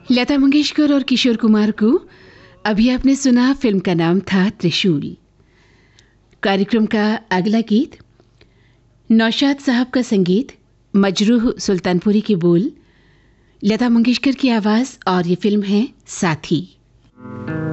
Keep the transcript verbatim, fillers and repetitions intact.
लता मंगेशकर और किशोर कुमार को अभी आपने सुना, फिल्म का नाम था त्रिशूल। कार्यक्रम का अगला गीत नौशाद साहब का संगीत, मजरूह सुल्तानपुरी के बोल, लता मंगेशकर की आवाज़ और ये फिल्म है साथी।